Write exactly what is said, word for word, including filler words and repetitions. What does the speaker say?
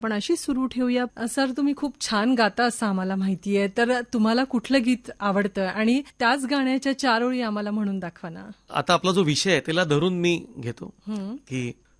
पण अशी सुरू ठेवूया. सर, तुम्ही खूप छान गाता असं आम्हाला माहितीये, तर तुम्हाला कुठलं गीत आवडतं आणि त्याच गाण्याच्या चार ओळी आम्हाला म्हणून दाखवा ना. आता आपला जो विषय आहे त्याला धरून मी घेतो हं. की